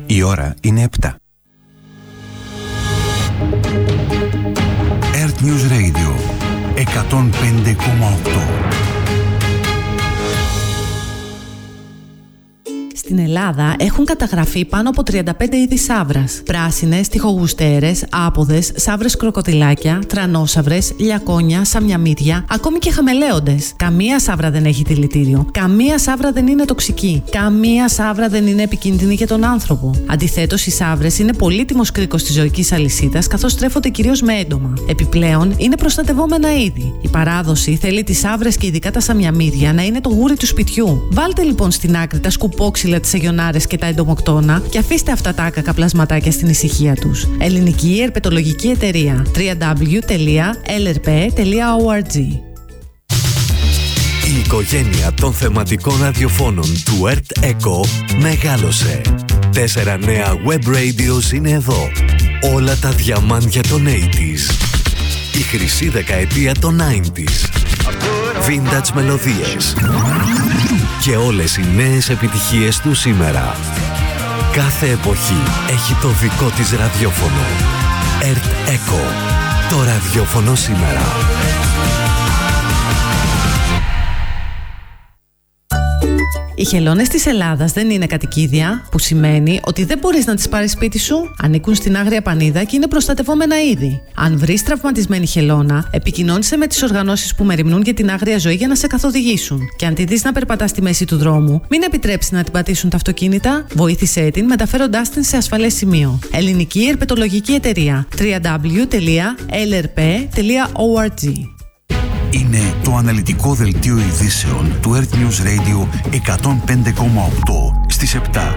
Η ώρα είναι 7. Earth News Radio 105,8. Στην Ελλάδα έχουν καταγραφεί πάνω από 35 είδη σαύρας. Πράσινες, τοιχογουστέρες, άποδες, σαύρες κροκοδιλάκια, τρανόσαυρες, λιακόνια, σαμιαμίδια, ακόμη και χαμελέοντες. Καμία σαύρα δεν έχει δηλητήριο. Καμία σαύρα δεν είναι τοξική. Καμία σαύρα δεν είναι επικίνδυνη για τον άνθρωπο. Αντιθέτως, οι σαύρες είναι πολύτιμος κρίκος της ζωικής αλυσίδας, καθώς τρέφονται κυρίως με έντομα. Επιπλέον, είναι προστατευόμενα είδη. Η παράδοση θέλει τις σαύρες και ειδικά τα σαμιαμίδια να είναι το γούρι του σπιτιού. Βάλτε λοιπόν στην άκρη τα σκουπόξυλα, τις αγιονάρες και τα εντομοκτώνα και αφήστε αυτά τα άκακα πλασματάκια στην ησυχία τους. Ελληνική Ερπετολογική Εταιρεία. www.lrp.org. Η οικογένεια των θεματικών ραδιοφώνων του Earth Echo μεγάλωσε. 4 νέα web radios είναι εδώ. Όλα τα διαμάντια των 80s. Η χρυσή δεκαετία των 90s. Vintage μελωδίες. Και όλες οι νέες επιτυχίες του σήμερα. Κάθε εποχή έχει το δικό της ραδιόφωνο. Earth Echo. Το ραδιόφωνο σήμερα. Οι χελώνες της Ελλάδας δεν είναι κατοικίδια, που σημαίνει ότι δεν μπορείς να τις πάρεις σπίτι σου. Ανήκουν στην Άγρια Πανίδα και είναι προστατευόμενα είδη. Αν βρεις τραυματισμένη χελώνα, επικοινώνησε με τις οργανώσεις που μεριμνούν για την άγρια ζωή για να σε καθοδηγήσουν. Και αν τη δεις να περπατά στη μέση του δρόμου, μην επιτρέψεις να την πατήσουν τα αυτοκίνητα. Βοήθησέ την μεταφέροντάς την σε ασφαλές σημείο. Ελληνική Ερπετολογική Εταιρεία. www.lrp.org. Είναι το αναλυτικό δελτίο ειδήσεων του Earth News Radio 105,8 στις 7.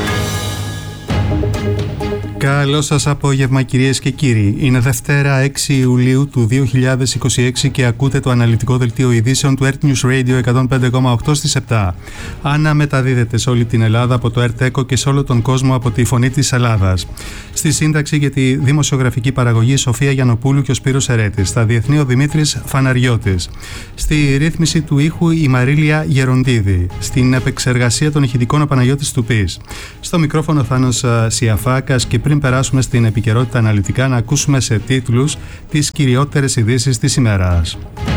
Καλό σας απόγευμα κυρίες και κύριοι. Είναι Δευτέρα 6 Ιουλίου του 2026 και ακούτε το αναλυτικό δελτίο ειδήσεων του Earth News Radio 105,8 στις 7. Αναμεταδίδεται σε όλη την Ελλάδα από το Earth Echo και σε όλο τον κόσμο από τη Φωνή της Ελλάδας. Στη σύνταξη για τη δημοσιογραφική παραγωγή Σοφία Γιαννοπούλου και ο Σπύρος Ερέτης. Στα διεθνή ο Δημήτρης Φαναριώτης. Στη ρύθμιση του ήχου η Μαρίλια Γεροντίδη. Στην επεξεργασία των ηχητικών ο Παναγιώτης Τουπής. Στο μικρόφωνο ο Θάνος Σιαφάκας και πριν περάσουμε στην επικαιρότητα αναλυτικά να ακούσουμε σε τίτλους τις κυριότερες ειδήσεις της ημέρας.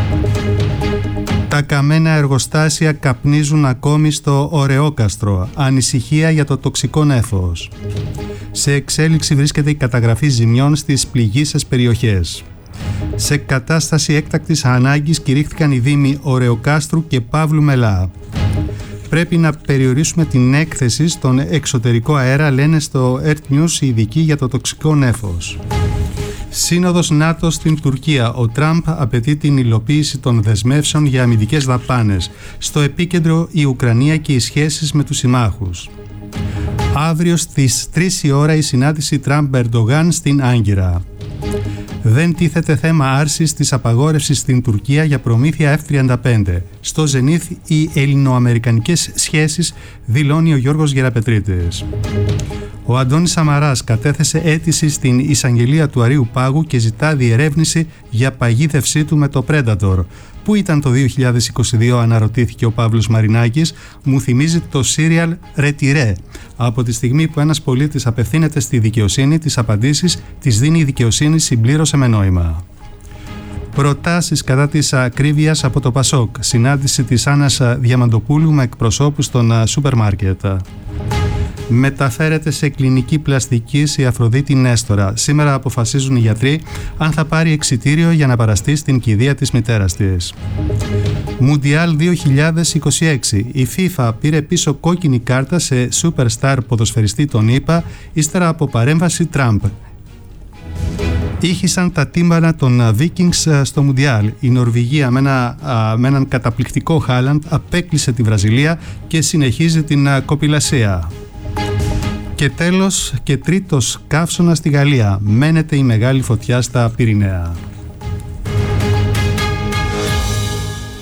Τα καμένα εργοστάσια καπνίζουν ακόμη στο Ωρεόκαστρο. Ανησυχία για το τοξικό νέφος. Σε εξέλιξη βρίσκεται η καταγραφή ζημιών στις πληγείσες περιοχές. Σε κατάσταση έκτακτης ανάγκης κηρύχθηκαν οι δήμοι Ωρεοκάστρου και Παύλου Μελά. Πρέπει να περιορίσουμε την έκθεση στον εξωτερικό αέρα, λένε στο Earth News οι ειδικοί για το τοξικό νέφος. Σύνοδος ΝΑΤΟ στην Τουρκία. Ο Τραμπ απαιτεί την υλοποίηση των δεσμεύσεων για αμυντικές δαπάνες. Στο επίκεντρο η Ουκρανία και οι σχέσεις με τους συμμάχους. Αύριο στις 3 η ώρα η συνάντηση Τραμπ-Ερντογάν στην Άγκυρα. Δεν τίθεται θέμα άρσης της απαγόρευσης στην Τουρκία για προμήθεια F-35. Στο Ζενίθ οι ελληνοαμερικανικές σχέσεις, δηλώνει ο Γιώργος Γεραπετρίτης. Ο Αντώνης Σαμαράς κατέθεσε αίτηση στην εισαγγελία του Αρείου Πάγου και ζητά διερεύνηση για παγίδευσή του με το Predator. Πού ήταν το 2022, αναρωτήθηκε ο Παύλος Μαρινάκης. Μου θυμίζει το σύριαλ Ρετιρέ. Από τη στιγμή που ένας πολίτης απευθύνεται στη δικαιοσύνη, τις απαντήσεις τις δίνει η δικαιοσύνη, συμπλήρωσε με νόημα. Προτάσεις κατά της ακρίβειας από το Πασόκ. Συνάντηση της Άννας Διαμαντοπούλου με εκπροσώπους των σούπερ μάρκετ. Μεταφέρεται σε κλινική πλαστικής η Αφροδίτη Νέστορα. Σήμερα αποφασίζουν οι γιατροί αν θα πάρει εξιτήριο για να παραστεί στην κηδεία της μητέρας της. Μουντιάλ 2026. Η FIFA πήρε πίσω κόκκινη κάρτα σε superstar ποδοσφαιριστή τον ΗΠΑ ύστερα από παρέμβαση Τραμπ. Ήχησαν τα τύμπανα των Vikings στο Μουντιάλ. Η Νορβηγία με έναν καταπληκτικό Χάλαντ απέκλεισε τη Βραζιλία και συνεχίζει την κοπηλασία. Και τέλος και τρίτος καύσωνα στη Γαλλία. Μένεται η μεγάλη φωτιά στα Πυρηναία.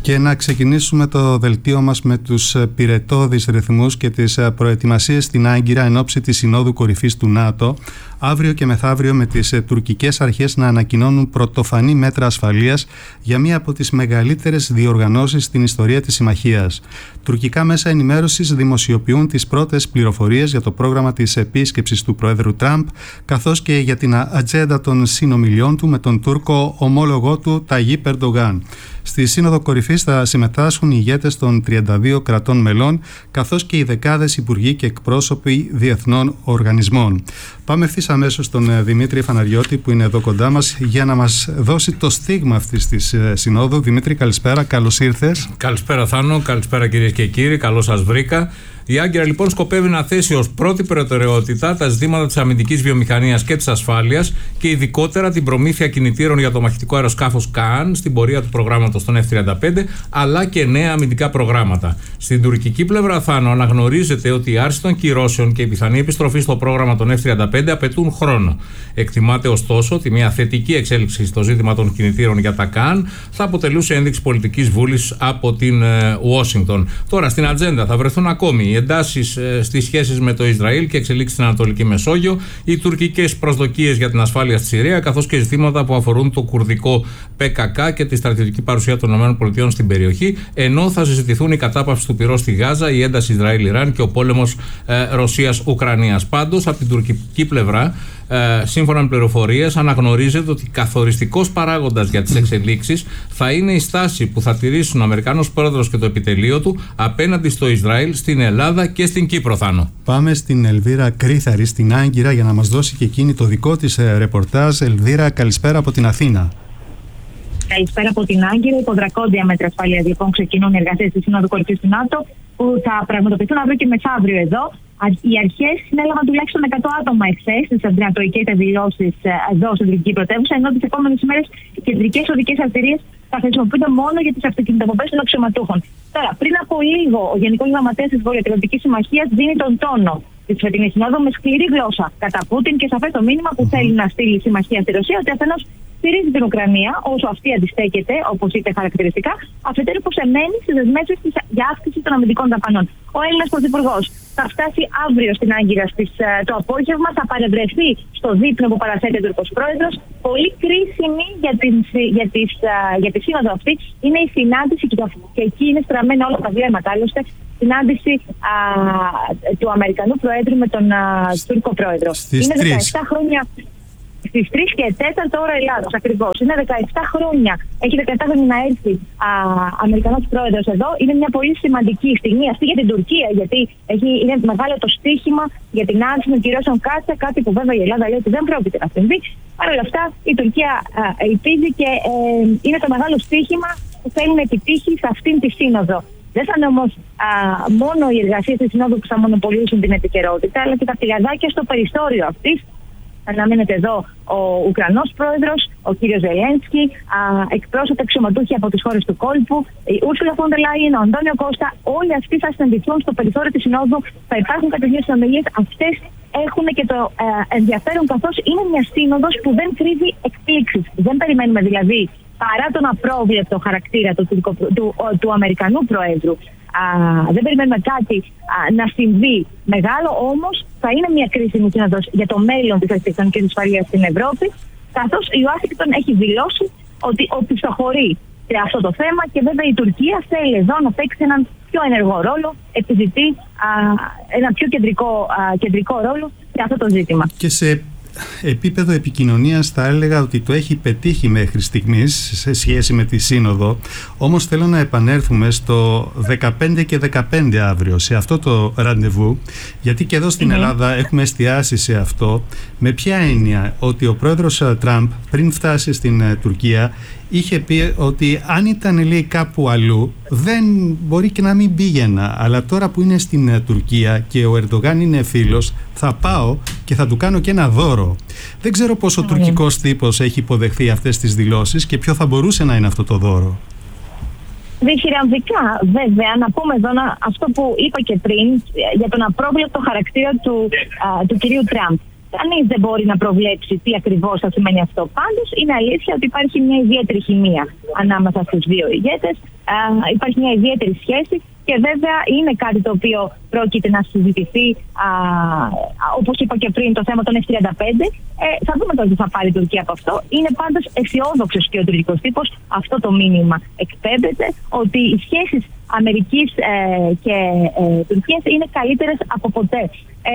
Και να ξεκινήσουμε το δελτίο μας με τους πυρετώδεις ρυθμούς και τις προετοιμασίες στην Άγκυρα εν ώψη της Συνόδου Κορυφής του ΝΑΤΟ, αύριο και μεθαύριο με τις τουρκικές αρχές να ανακοινώνουν πρωτοφανή μέτρα ασφαλείας για μία από τις μεγαλύτερες διοργανώσεις στην ιστορία της συμμαχίας. Τουρκικά μέσα ενημέρωσης δημοσιοποιούν τις πρώτες πληροφορίες για το πρόγραμμα της επίσκεψης του Προέδρου Τραμπ, καθώς και για την ατζέντα των συνομιλιών του με τον Τούρκο ομόλογό του Ταγίπ Ερντογάν. Στη Σύνοδο Κορυφής θα συμμετάσχουν οι ηγέτες των 32 κρατών μελών, καθώς και οι δεκάδες υπουργοί και εκπρόσωποι διεθνών οργανισμών. Πάμε ευθύς αμέσως στον Δημήτρη Φαναριώτη, που είναι εδώ κοντά μας, για να μας δώσει το στίγμα αυτής της Συνόδου. Δημήτρη, καλησπέρα, καλώς ήρθες. Καλησπέρα Θάνο, καλησπέρα κυρίες και κύριοι, καλώς σας βρήκα. Η Άγκυρα λοιπόν σκοπεύει να θέσει ως πρώτη προτεραιότητα τα ζητήματα της αμυντικής βιομηχανίας και της ασφάλειας και ειδικότερα την προμήθεια κινητήρων για το μαχητικό αεροσκάφος ΚΑΑΝ στην πορεία του προγράμματος των F-35, αλλά και νέα αμυντικά προγράμματα. Στην τουρκική πλευρά, Θάνο, αναγνωρίζεται ότι η άρση των κυρώσεων και η πιθανή επιστροφή στο πρόγραμμα των F-35 απαιτούν χρόνο. Εκτιμάται ωστόσο ότι μια θετική εξέλιξη στο ζήτημα των κινητήρων για τα ΚΑΑΝ θα αποτελούσε ένδειξη πολιτικής βούλης από την Ουάσιγκτον. Τώρα στην ατζέντα θα βρεθούν ακόμη οι εντάσεις στις σχέσεις με το Ισραήλ και εξελίξεις στην Ανατολική Μεσόγειο, οι τουρκικές προσδοκίες για την ασφάλεια στη Συρία, καθώς και ζητήματα που αφορούν το κουρδικό ΠΚΚ και τη στρατιωτική παρουσία των ΗΠΑ στην περιοχή, ενώ θα συζητηθούν η κατάπαυση του πυρός στη Γάζα, η ένταση Ισραήλ-Ιράν και ο πόλεμος Ρωσίας-Ουκρανίας. Πάντως, από την τουρκική πλευρά, σύμφωνα με πληροφορίες, αναγνωρίζεται ότι καθοριστικός παράγοντας για τις εξελίξεις θα είναι η στάση που θα τηρήσουν ο Αμερικανός πρόεδρος και το επιτελείο του απέναντι στο Ισραήλ, στην Ελλάδα και στην Κύπρο, Θάνο. Πάμε στην Ελβίρα Κρήθαρη, στην Άγκυρα, για να μας δώσει και εκείνη το δικό της ρεπορτάζ. Ελβίρα, καλησπέρα από την Αθήνα. Καλησπέρα από την Άγκυρα. Υπό δρακόντια μέτρα ασφαλείας λοιπόν ξεκινούν οι εργασίες της Συνόδου Κορυφής του ΝΑΤΟ, που θα πραγματοποιηθούν αύριο και μεθαύριο εδώ. Οι αρχές συνέλαβαν τουλάχιστον 100 άτομα εχθές στις αντινατοικές δηλώσεις εδώ στην τουρκική πρωτεύουσα, ενώ τις επόμενες ημέρες οι κεντρικές οδικές αρτηρίες θα χρησιμοποιούνται μόνο για τις αυτοκινητοπομπές των αξιωματούχων. Τώρα, πριν από λίγο, ο Γενικός Γραμματέας της Βορειοατλαντικής Συμμαχίας δίνει τον τόνο τη φετινή συνόδου με σκληρή γλώσσα κατά Πούτιν και σαφές το μήνυμα που θέλει να στείλει η συμμαχία στη Ρωσία, ότι αφενός στηρίζει την Ουκρανία όσο αυτή αντιστέκεται, όπως είπε χαρακτηριστικά, αφετέρου πως εμένει στις δεσμεύσεις της για αύξηση των αμυντικών δαπανών. Ο Έλληνας Πρωθυπουργός θα φτάσει αύριο στην Άγκυρα το απόγευμα, θα παρευρεθεί στο δείπνο που παραθέτει ο Τούρκος Πρόεδρος. Πολύ κρίσιμη για τη σύνοδο αυτή είναι η συνάντηση, και εκεί είναι στραμμένα όλα τα βλέμματα άλλωστε, συνάντηση του Αμερικανού Προέδρου με τον Τούρκο Πρόεδρο. Είναι 17 χρόνια. Στις 3 και 4 ώρα Ελλάδος, ακριβώς. Είναι 17 χρόνια. Έχει 17 χρόνια να έρθει Αμερικανός Πρόεδρος εδώ. Είναι μια πολύ σημαντική στιγμή αυτή για την Τουρκία, γιατί είναι μεγάλο το στίχημα για την άρση των κυρώσεων κάτσα, κάτι που βέβαια η Ελλάδα λέει ότι δεν πρόκειται να συμβεί. Παρ' όλα αυτά η Τουρκία ελπίζει και είναι το μεγάλο στίχημα που θέλει να επιτύχει σε αυτήν τη σύνοδο. Δεν θα είναι όμως μόνο οι εργασίες της συνόδου που θα μονοπολίσουν την επικαιρότητα, αλλά και τα πηγαδάκια στο περιθώριο αυτής. Αναμένεται εδώ ο Ουκρανός Πρόεδρος, ο κύριος Ζελένσκι, εκπρόσωποι αξιωματούχοι από τις χώρες του κόλπου, η Ούρσουλα φον ντερ Λάιεν, ο Αντώνιο Κώστα. Όλοι αυτοί θα συναντηθούν στο περιθώριο της συνόδου. Θα υπάρχουν κατευθείαν συνομιλίες. Αυτές έχουν και το ενδιαφέρον, καθώς είναι μια σύνοδος που δεν κρύβει εκπλήξεις. Δεν περιμένουμε δηλαδή, παρά τον απρόβλεπτο χαρακτήρα του Αμερικανού Προέδρου, δεν περιμένουμε κάτι να συμβεί μεγάλο, όμως θα είναι μια κρίσιμη σύνοδος για το μέλλον της αρχιτεκτονικής ασφαλείας στην Ευρώπη, καθώς η Ουάσιγκτον έχει δηλώσει ότι οπισθοχωρεί σε αυτό το θέμα και βέβαια η Τουρκία θέλει εδώ να παίξει έναν πιο ενεργό ρόλο, επιζητεί ένα πιο κεντρικό ρόλο σε αυτό το ζήτημα. Και σε επίπεδο επικοινωνίας θα έλεγα ότι το έχει πετύχει μέχρι στιγμής σε σχέση με τη Σύνοδο, όμως θέλω να επανέλθουμε στο 15 και 15 αύριο, σε αυτό το ραντεβού, γιατί και εδώ στην Ελλάδα έχουμε εστιάσει σε αυτό. Με ποια έννοια? Ότι ο πρόεδρος Τραμπ πριν φτάσει στην Τουρκία είχε πει ότι αν ήταν λέει κάπου αλλού δεν μπορεί και να μην πήγαινα, αλλά τώρα που είναι στην Τουρκία και ο Ερντογάν είναι φίλος, θα πάω και θα του κάνω και ένα δώρο. Δεν ξέρω πώς ο τουρκικός τύπος έχει υποδεχθεί αυτές τις δηλώσεις και ποιο θα μπορούσε να είναι αυτό το δώρο. Διχειραμβικά, βέβαια, να πούμε εδώ αυτό που είπα και πριν για τον απρόβλεπτο χαρακτήρα του κυρίου Τραμπ. Κανείς δεν μπορεί να προβλέψει τι ακριβώς θα σημαίνει αυτό. Πάντως, είναι αλήθεια ότι υπάρχει μια ιδιαίτερη χημεία ανάμεσα στους δύο ηγέτες. Υπάρχει μια ιδιαίτερη σχέση και βέβαια είναι κάτι το οποίο πρόκειται να συζητηθεί. Όπως είπα και πριν, το θέμα των F-35. Θα δούμε τώρα τι θα πάρει η Τουρκία από αυτό. Είναι πάντως αισιόδοξος και ο τουρκικός τύπος. Αυτό το μήνυμα εκπέμπεται, ότι οι σχέσεις Αμερικής και Τουρκίας είναι καλύτερες από ποτέ.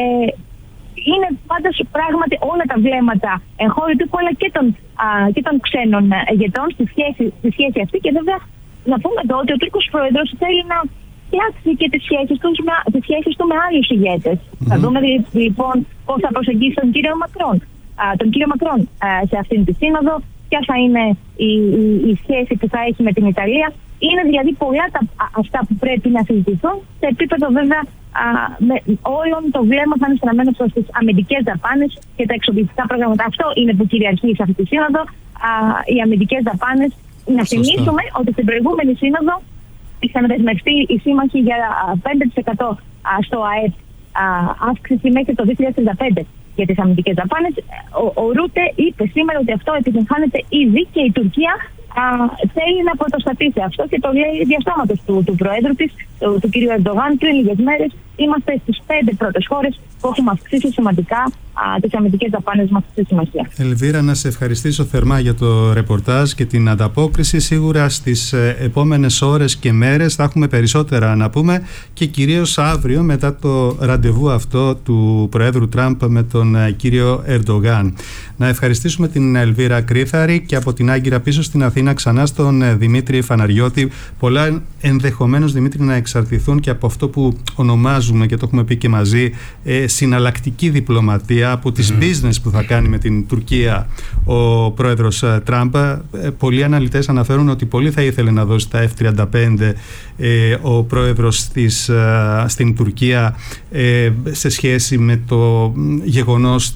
Είναι πάντως πράγματι όλα τα βλέμματα εγχώριου τύπου αλλά και των ξένων ηγετών στη σχέση αυτή. Και βέβαια να πούμε εδώ ότι ο Τούρκος πρόεδρος θέλει να φτιάξει και τις σχέσεις του με άλλους ηγέτες. Θα δούμε λοιπόν πώς θα προσεγγίσει τον κύριο Μακρόν σε αυτήν τη σύνοδο, ποια θα είναι η σχέση που θα έχει με την Ιταλία. Είναι δηλαδή πολλά αυτά που πρέπει να συζητηθούν σε επίπεδο βέβαια όλων το βλέμμα θα είναι στραμμένο προς τις αμυντικές δαπάνες και τα εξοπλιστικά προγράμματα. Αυτό είναι που κυριαρχεί σε αυτή τη σύνοδο, οι αμυντικές δαπάνες. Να θυμίσουμε ότι στην προηγούμενη σύνοδο είχαν δεσμευτεί οι σύμμαχοι για 5% στο ΑΕΠ αύξηση μέχρι το 2035 για τις αμυντικές δαπάνες. Ο Ρούτε είπε σήμερα ότι αυτό επιτυγχάνεται ήδη και η Τουρκία θέλει να πρωτοστατήσει αυτό και το λέει διαστόματος του Προέδρου της, του κ. Ερντογάν, πριν λίγες μέρες. Είμαστε στις 5 πρώτες χώρες που έχουμε αυξήσει σημαντικά τις αμυντικές δαπάνες μας στη συμμαχία. Ελβίρα, να σε ευχαριστήσω θερμά για το ρεπορτάζ και την ανταπόκριση. Σίγουρα στις επόμενες ώρες και μέρες θα έχουμε περισσότερα να πούμε και κυρίως αύριο μετά το ραντεβού αυτό του Προέδρου Τραμπ με τον κύριο Ερντογάν. Να ευχαριστήσουμε την Ελβίρα Κρίθαρη και από την Άγκυρα πίσω στην Αθήνα ξανά στον Δημήτρη Φαναριώτη. Πολλά ενδεχομένως, Δημήτρη, να εξαρτηθούν και από αυτό που ονομάζουμε και το έχουμε πει και μαζί συναλλακτική διπλωματία, από τις business που θα κάνει με την Τουρκία ο πρόεδρος Τραμπ. Πολλοί αναλυτές αναφέρουν ότι πολύ θα ήθελε να δώσει τα F-35 ο πρόεδρος στην Τουρκία σε σχέση με το γεγονός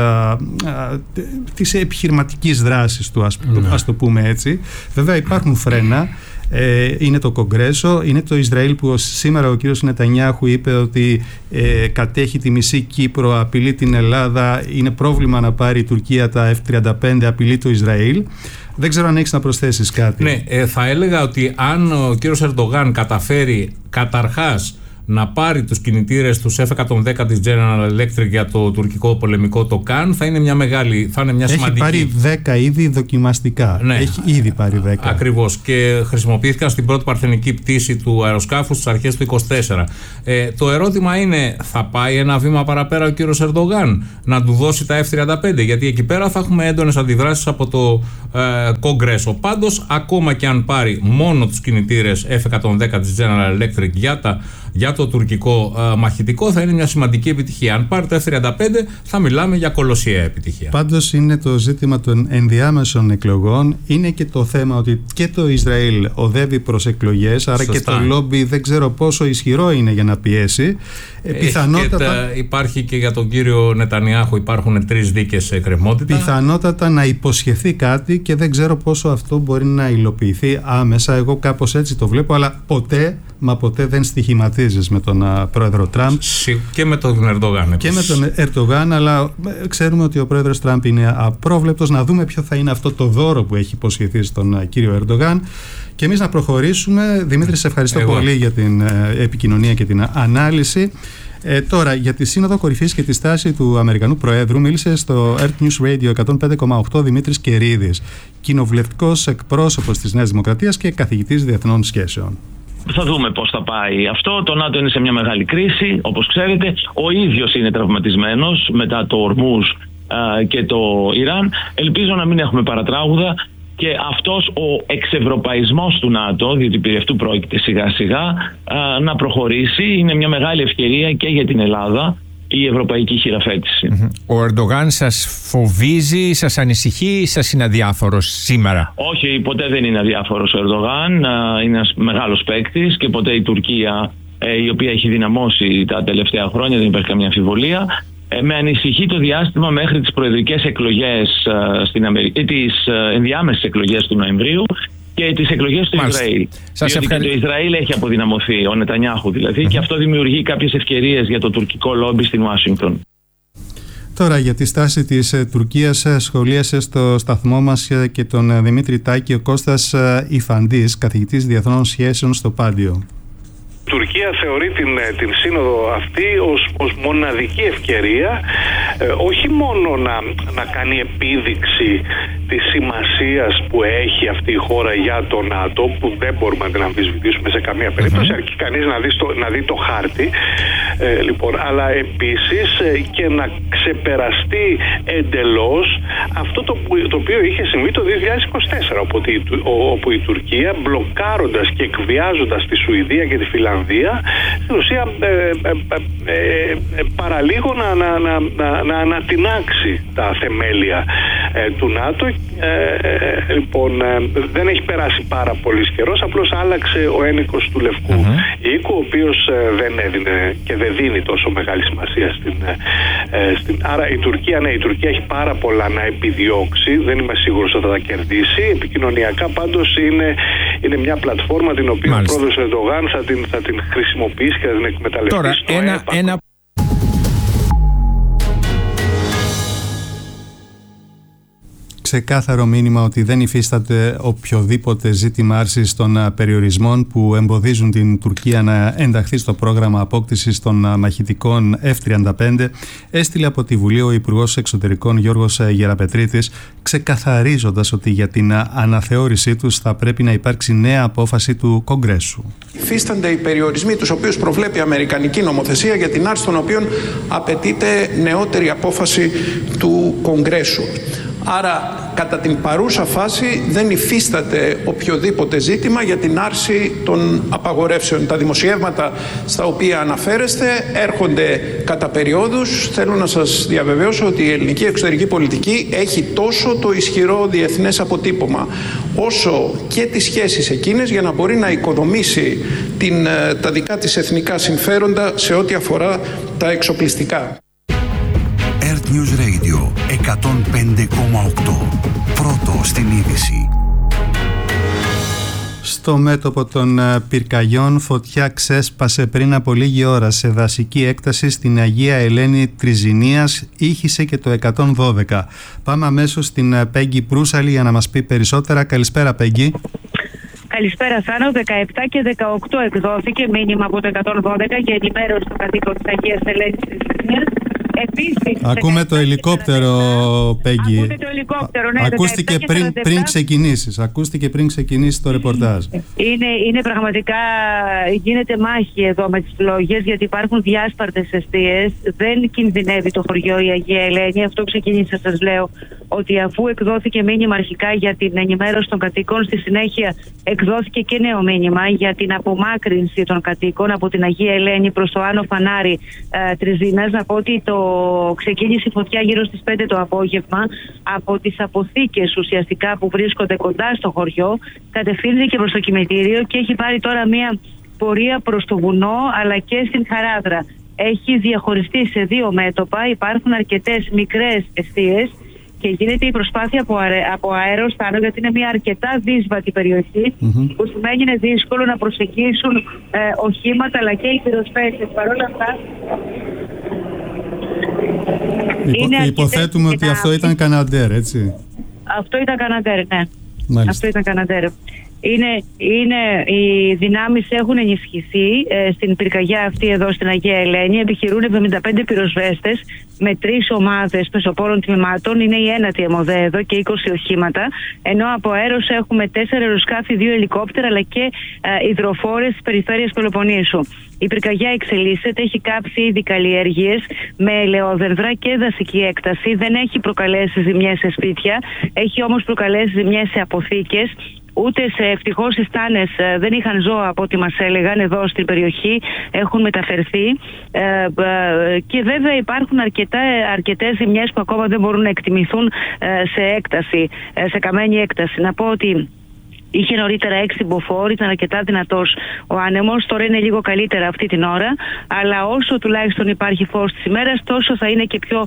της επιχειρηματικής δράσης του, ας το πούμε έτσι. Βέβαια υπάρχουν φρένα. Είναι το Κογκρέσο, είναι το Ισραήλ που σήμερα ο κύριος Νετανιάχου είπε ότι κατέχει τη μισή Κύπρο, απειλεί την Ελλάδα, είναι πρόβλημα να πάρει η Τουρκία τα F-35, απειλεί το Ισραήλ. Δεν ξέρω αν έχεις να προσθέσεις κάτι. Ναι, θα έλεγα ότι αν ο κύριος Ερντογάν καταφέρει καταρχάς να πάρει τους κινητήρες τους F-110 της General Electric για το τουρκικό πολεμικό το ΚΑΝ, θα είναι μια σημαντική. Έχει πάρει 10 ήδη δοκιμαστικά. Ναι. Έχει ήδη πάρει 10. Ακριβώς. Και χρησιμοποιήθηκαν στην πρώτη παρθενική πτήση του αεροσκάφου στις αρχές του 2024. Το ερώτημα είναι, θα πάει ένα βήμα παραπέρα ο κύριος Ερντογάν να του δώσει τα F-35? Γιατί εκεί πέρα θα έχουμε έντονες αντιδράσεις από το Κογκρέσο. Πάντως, ακόμα και αν πάρει μόνο τους κινητήρες F-110 της General Electric για το τουρκικό μαχητικό, θα είναι μια σημαντική επιτυχία. Αν πάρει το F-35 θα μιλάμε για κολοσιαία επιτυχία. Πάντως είναι το ζήτημα των ενδιάμεσων εκλογών, είναι και το θέμα ότι και το Ισραήλ οδεύει προς εκλογές, άρα σωστά. Και το λόμπι δεν ξέρω πόσο ισχυρό είναι για να πιέσει. Πιθανότατα υπάρχει και για τον κύριο Νετανιάχου, υπάρχουν 3 δίκες σε εκκρεμότητα. Πιθανότατα να υποσχεθεί κάτι και δεν ξέρω πόσο αυτό μπορεί να υλοποιηθεί άμεσα. Εγώ κάπως έτσι το βλέπω, αλλά ποτέ δεν στοιχηματίζεις με τον πρόεδρο Τραμπ. Και με τον Ερντογάν. Και με τον Ερντογάν, αλλά ξέρουμε ότι ο πρόεδρος Τραμπ είναι απρόβλεπτος. Να δούμε ποιο θα είναι αυτό το δώρο που έχει υποσχεθεί στον κύριο Ερντογάν. Και εμείς να προχωρήσουμε. Δημήτρη, σε ευχαριστώ πολύ για την επικοινωνία και την ανάλυση. Τώρα, για τη Σύνοδο Κορυφής και τη στάση του Αμερικανού Προέδρου μίλησε στο Earth News Radio 105,8 Δημήτρης Κερίδης, κοινοβουλευτικός εκπρόσωπος της Νέας Δημοκρατίας και καθηγητής διεθνών σχέσεων. Θα δούμε πώς θα πάει αυτό. Το ΝΑΤΟ είναι σε μια μεγάλη κρίση, όπως ξέρετε. Ο ίδιος είναι τραυματισμένος μετά το Ορμούζ και το Ιράν. Ελπίζω να μην έχουμε παρατράγουδα και αυτός ο εξευρωπαϊσμός του ΝΑΤΟ, διότι περί αυτού πρόκειται σιγά σιγά, να προχωρήσει. Είναι μια μεγάλη ευκαιρία και για την Ελλάδα η ευρωπαϊκή χειραφέτηση. Ο Ερντογάν σας φοβίζει, σας ανησυχεί ή σας είναι αδιάφορος σήμερα? Όχι, ποτέ δεν είναι αδιάφορος ο Ερντογάν. Είναι ένας μεγάλος παίκτης και ποτέ η Τουρκία, η οποία έχει δυναμώσει τα τελευταία χρόνια, δεν υπάρχει καμία αμφιβολία. Με ανησυχεί το διάστημα μέχρι τις προεδρικές εκλογές στην Αμερική, τις ενδιάμεσες εκλογές του Νοεμβρίου και τις εκλογές του Ισραήλ. Το Ισραήλ έχει αποδυναμωθεί, ο Νετανιάχου δηλαδή, και αυτό δημιουργεί κάποιες ευκαιρίες για το τουρκικό λόμπι στην Ουάσιγκτον. Τώρα για τη στάση της Τουρκίας σχολίασε στο σταθμό μας και τον Δημήτρη Τάκη ο Κώστας Ιφαντής, καθηγητής διεθνών σχέσεων στο Πάντιο. Η Τουρκία θεωρεί την σύνοδο αυτή ως μοναδική ευκαιρία όχι μόνο να κάνει επίδειξη της σημασίας που έχει αυτή η χώρα για το ΝΑΤΟ, που δεν μπορούμε να την αμφισβητήσουμε σε καμία περίπτωση, αρκεί κανείς να δει το χάρτη, λοιπόν, αλλά επίσης και να ξεπεραστεί εντελώς αυτό το οποίο είχε συμβεί το 2024, όπου η Τουρκία, μπλοκάροντας και εκβιάζοντας τη Σουηδία και τη Φιλανδία, στην ουσία παραλίγο να ανατινάξει τα θεμέλια του ΝΑΤΟ. Λοιπόν, δεν έχει περάσει πάρα πολύ καιρός, απλώς άλλαξε ο ένικος του Λευκού Οίκου, ο οποίος δεν έδινε και δεν δίνει τόσο μεγάλη σημασία άρα η Τουρκία έχει πάρα πολλά να επιδιώξει, δεν είμαι σίγουρος ότι θα τα κερδίσει. Επικοινωνιακά πάντως είναι μια πλατφόρμα την οποία ο πρόεδρος Ερντογάν θα την χρησιμοποιήσει και θα την εκμεταλλευτεί. Τώρα, ένα ξεκάθαρο μήνυμα ότι δεν υφίσταται οποιοδήποτε ζήτημα άρσης των περιορισμών που εμποδίζουν την Τουρκία να ενταχθεί στο πρόγραμμα απόκτησης των μαχητικών F-35, έστειλε από τη Βουλή ο Υπουργός Εξωτερικών Γιώργος Γεραπετρίτης, ξεκαθαρίζοντας ότι για την αναθεώρησή τους θα πρέπει να υπάρξει νέα απόφαση του Κογκρέσου. Υφίστανται οι περιορισμοί τους οποίους προβλέπει η Αμερικανική νομοθεσία, για την άρση των οποίων απαιτείται νεότερη απόφαση του Κογκρέσου. Άρα, κατά την παρούσα φάση δεν υφίσταται οποιοδήποτε ζήτημα για την άρση των απαγορεύσεων. Τα δημοσιεύματα στα οποία αναφέρεστε έρχονται κατά περιόδους. Θέλω να σας διαβεβαιώσω ότι η ελληνική εξωτερική πολιτική έχει τόσο το ισχυρό διεθνές αποτύπωμα, όσο και τις σχέσεις εκείνες για να μπορεί να οικοδομήσει τα δικά της εθνικά συμφέροντα σε ό,τι αφορά τα εξοπλιστικά. Earth News Radio 105,8. Πρώτο στην είδηση. Στο μέτωπο των πυρκαγιών, φωτιά ξέσπασε πριν από λίγη ώρα σε δασική έκταση στην Αγία Ελένη Τριζηνίας, ήχησε και το 112. Πάμε αμέσως στην Πέγγι Προύσαλη για να μας πει περισσότερα. Καλησπέρα, Πέγγι. Καλησπέρα, Θάνο. 17 και 18 εκδόθηκε μήνυμα από το 112 για ενημέρωση των κατοίκων της Αγίας Ελένης Τριζηνίας. Επίσης, ακούμε το ελικόπτερο, Πέγγι. Ακούτε το ελικόπτερο, ναι. Ακούστηκε πριν ξεκινήσεις το ρεπορτάζ. Είναι πραγματικά, γίνεται μάχη εδώ με τις φλόγες, γιατί υπάρχουν διάσπαρτες εστίες. Δεν κινδυνεύει το χωριό η Αγία Ελένη. Αυτό ξεκίνησα, σας λέω, ότι αφού εκδόθηκε μήνυμα αρχικά για την ενημέρωση των κατοίκων, στη συνέχεια εκδόθηκε και νέο μήνυμα για την απομάκρυνση των κατοίκων από την Αγία Ελένη προς το Άνω Φανάρι Τριζίνας. Να πω ότι ξεκίνησε η φωτιά γύρω στις 5 το απόγευμα από τις αποθήκες ουσιαστικά που βρίσκονται κοντά στο χωριό, κατευθύνθηκε προς το κημητήριο και έχει πάρει τώρα μια πορεία προς το βουνό αλλά και στην Χαράδρα. Έχει διαχωριστεί σε δύο μέτωπα, υπάρχουν αρκετές μικρές εστίες και γίνεται η προσπάθεια από αέρος, γιατί είναι μια αρκετά δύσβατη περιοχή, που σημαίνει είναι δύσκολο να προσεγγίσουν οχήματα αλλά και οι πυροσβέστες. Παρ' όλα αυτά, υποθέτουμε ότι αυτό ήταν Καναντέρ, έτσι. Αυτό ήταν Καναντέρ, ναι. Μάλιστα. Αυτό ήταν Καναντέρ. Οι δυνάμεις έχουν ενισχυθεί στην πυρκαγιά αυτή εδώ στην Αγία Ελένη. Επιχειρούν 75 πυροσβέστες με 3 ομάδες πεζοπόρων τμήματων. Είναι η ένατη αιμοδέ εδώ και 20 οχήματα. Ενώ από αέρος έχουμε 4 αεροσκάφη, 2 ελικόπτερα αλλά και υδροφόρες της περιφέρειας Πελοποννήσου. Η πυρκαγιά εξελίσσεται, έχει κάψει ήδη καλλιέργειες με ελαιόδενδρα και δασική έκταση. Δεν έχει προκαλέσει ζημιές σε σπίτια, έχει όμως προκαλέσει ζημιές σε αποθήκες. Ούτε ευτυχώς οι στάνες δεν είχαν ζώα από ό,τι μας έλεγαν εδώ στην περιοχή, έχουν μεταφερθεί και βέβαια υπάρχουν αρκετές ζημιές που ακόμα δεν μπορούν να εκτιμηθούν σε καμένη έκταση. Να πω ότι είχε νωρίτερα 6 μποφόρ, ήταν αρκετά δυνατός ο άνεμος. Τώρα είναι λίγο καλύτερα αυτή την ώρα. Αλλά όσο τουλάχιστον υπάρχει φως της ημέρας, τόσο θα είναι και πιο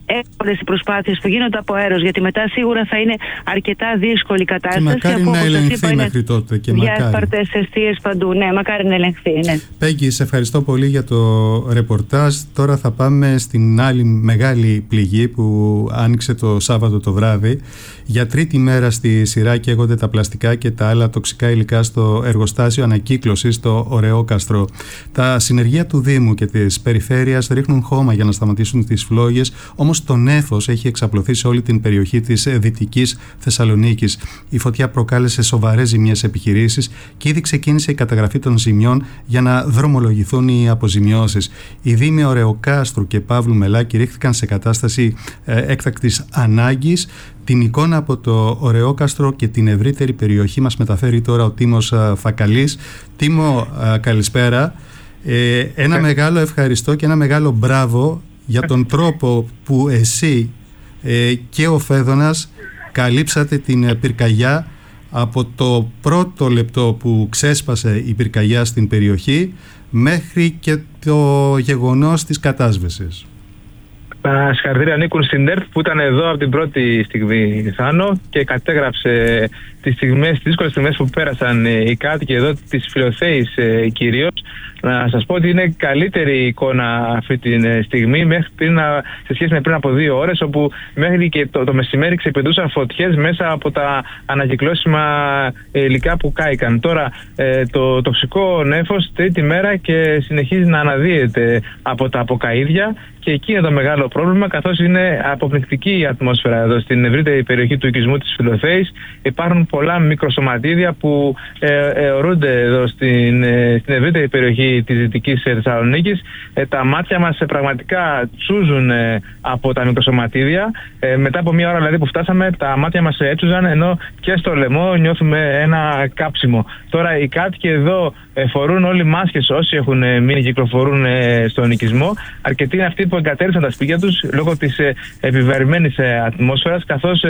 εύκολες οι προσπάθειες που γίνονται από αέρος, γιατί μετά σίγουρα θα είναι αρκετά δύσκολη η κατάσταση. Και μακάρι να ελεγχθεί μέχρι τότε. Διάσπαρτες εστίες παντού. Ναι, μακάρι να ελεγχθεί. Ναι. Πέγγι, σε ευχαριστώ πολύ για το ρεπορτάζ. Τώρα θα πάμε στην άλλη μεγάλη πληγή που άνοιξε το Σάββατο το βράδυ. Για τρίτη μέρα στη σειρά καίγονται τα πλαστικά και τα άλλα τοξικά υλικά στο εργοστάσιο ανακύκλωσης στο Ωρεόκαστρο. Τα συνεργεία του Δήμου και της Περιφέρειας ρίχνουν χώμα για να σταματήσουν τις φλόγες, όμως το νέφος έχει εξαπλωθεί σε όλη την περιοχή της Δυτικής Θεσσαλονίκης. Η φωτιά προκάλεσε σοβαρές ζημιές επιχειρήσεις και ήδη ξεκίνησε η καταγραφή των ζημιών για να δρομολογηθούν οι αποζημιώσεις. Οι Δήμοι Ωρεοκάστρου και Παύλου Μελά κηρύχθηκαν σε κατάσταση έκτακτης ανάγκης. Την εικόνα από το Ωρεόκαστρο και την ευρύτερη περιοχή μας μεταφέρει τώρα ο Τίμος Φακαλής. Τίμο, καλησπέρα. Ένα μεγάλο ευχαριστώ και ένα μεγάλο μπράβο για τον τρόπο που εσύ και ο Φέδωνας καλύψατε την πυρκαγιά από το πρώτο λεπτό που ξέσπασε η πυρκαγιά στην περιοχή μέχρι και το γεγονός της κατάσβεσης. Τα συγχαρητήρια ανήκουν στην ΕΡΤ που ήταν εδώ από την πρώτη στιγμή, Θάνο, και κατέγραψε τις δύσκολες στιγμές που πέρασαν οι κάτοικοι εδώ της Φιλοθέης κυρίως. Να σας πω ότι είναι καλύτερη εικόνα αυτή τη στιγμή σε σχέση με πριν από 2 ώρες, όπου μέχρι και το μεσημέρι ξεπηδούσαν φωτιές μέσα από τα ανακυκλώσιμα υλικά που κάηκαν. Τώρα το τοξικό νέφος τρίτη μέρα και συνεχίζει να αναδύεται από τα αποκαΐδια, και εκεί είναι το μεγάλο πρόβλημα, καθώς είναι αποπνικτική η ατμόσφαιρα εδώ στην ευρύτερη περιοχή του οικισμού της Φιλοθέης. Υπάρχουν πολλά μικροσωματίδια που ορούνται εδώ στην ευρύτερη περιοχή της Δυτικής Θεσσαλονίκης. Τα μάτια μας πραγματικά τσούζουν από τα μικροσωματίδια. Μετά από 1 ώρα δηλαδή που φτάσαμε, τα μάτια μας έτσουζαν, ενώ και στο λαιμό νιώθουμε ένα κάψιμο. Τώρα οι κάτοικοι εδώ φορούν όλοι μάσκες, όσοι έχουν μείνει κυκλοφορούν στον οικισμό. Αρκετοί είναι αυτοί που εγκατέλειψαν τα σπίτια τους λόγω της επιβαρημένης ατμόσφαιρας, καθώς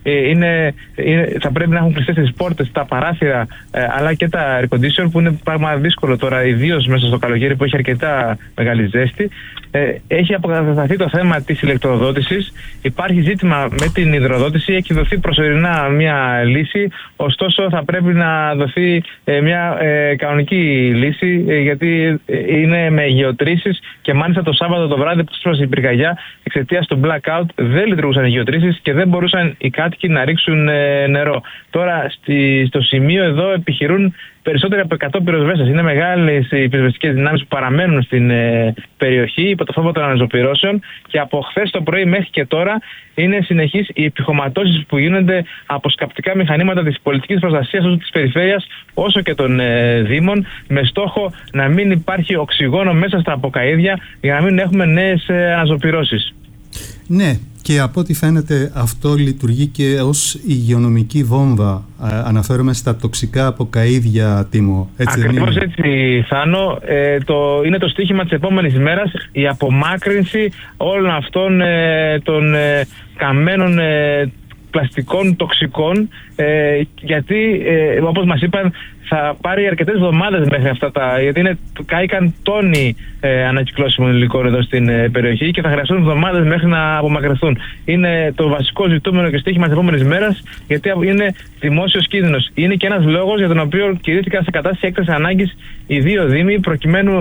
θα πρέπει να έχουν κλειστές τις πόρτες, τα παράθυρα, αλλά και τα air condition, που είναι πράγμα δύσκολο τώρα, ιδίως μέσα στο καλοκαίρι που έχει αρκετά μεγάλη ζέστη. Έχει αποκατασταθεί το θέμα της ηλεκτροδότησης. Υπάρχει ζήτημα με την υδροδότηση. Έχει δοθεί προσωρινά μια λύση. Ωστόσο, θα πρέπει να δοθεί μια κανονική λύση, γιατί είναι με γεωτρήσεις, και μάλιστα το Σάββατο το βράδυ που ξέσπασε η πυρκαγιά, εξαιτίας του blackout, δεν λειτουργούσαν οι γεωτρήσεις και δεν μπορούσαν οι κάτοικοι να ρίξουν νερό. Τώρα στο σημείο εδώ επιχειρούν περισσότεροι από 100 πυροσβέστες. Είναι μεγάλες οι πυροσβεστικές δυνάμεις που παραμένουν στην περιοχή υπό το φόβο των αναζωπυρώσεων, και από χθες το πρωί μέχρι και τώρα είναι συνεχείς οι επιχωματώσεις που γίνονται από σκαπτικά μηχανήματα της πολιτικής προστασίας, όσο της περιφέρειας όσο και των δήμων, με στόχο να μην υπάρχει οξυγόνο μέσα στα αποκαΐδια για να μην έχουμε νέες αναζωπυρώσεις. Ναι, και από ό,τι φαίνεται αυτό λειτουργεί και ως υγειονομική βόμβα. Αναφέρομαι στα τοξικά αποκαΐδια, Τίμο. Ακριβώς έτσι, Θάνο. Είναι το στοίχημα της επόμενης μέρας, η απομάκρυνση όλων αυτών των καμένων πλαστικών τοξικών, γιατί όπως μας είπαν θα πάρει αρκετές εβδομάδες μέχρι αυτά γιατί κάηκαν τόνοι ανακυκλώσιμων υλικών εδώ στην περιοχή και θα χρειαστούν εβδομάδες μέχρι να απομακρυνθούν. Είναι το βασικό ζητούμενο και στοίχημα της επόμενης μέρας, γιατί είναι δημόσιος κίνδυνος. Είναι και ένας λόγος για τον οποίο κηρύχθηκαν σε κατάσταση έκτακτης ανάγκης οι 2 δήμοι, προκειμένου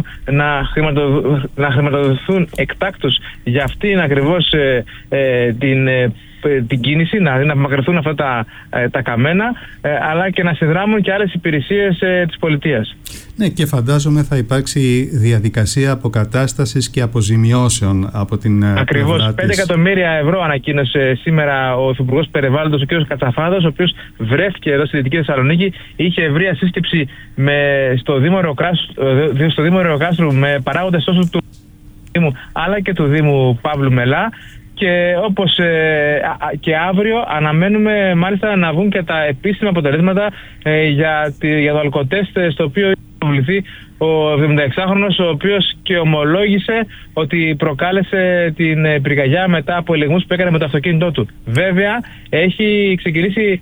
να χρηματοδοτηθούν εκτάκτως για αυτήν ακριβώς την κίνηση, να απομακρυνθούν αυτά τα καμένα, αλλά και να συνδράμουν και άλλες υπηρεσίες της πολιτείας. Ναι, και φαντάζομαι θα υπάρξει διαδικασία αποκατάστασης και αποζημιώσεων από την Ακριβώς. 5 εκατομμύρια ευρώ ανακοίνωσε σήμερα ο Υφυπουργός Περιβάλλοντος, ο κ. Κατσαφάδος, ο οποίος βρέθηκε εδώ στη Δυτική Θεσσαλονίκη. Είχε ευρεία σύσκεψη στο Δήμο Ωρεοκάστρου με παράγοντες τόσο του Δήμου αλλά και του Δήμου Παύλου Μελά. Και όπως και αύριο αναμένουμε μάλιστα να βγουν και τα επίσημα αποτελέσματα για το αλκοτέστ, στο οποίο υποβληθεί ο 76χρονος, ο οποίος και ομολόγησε ότι προκάλεσε την πυρκαγιά μετά από ελιγμούς που έκανε με το αυτοκίνητό του. Βέβαια, έχει ξεκινήσει